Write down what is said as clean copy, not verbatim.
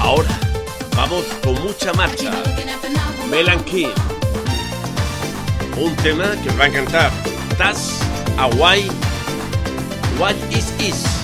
Ahora vamos con mucha marcha. Melancholy, un tema que os va a encantar. Tas Away, What is.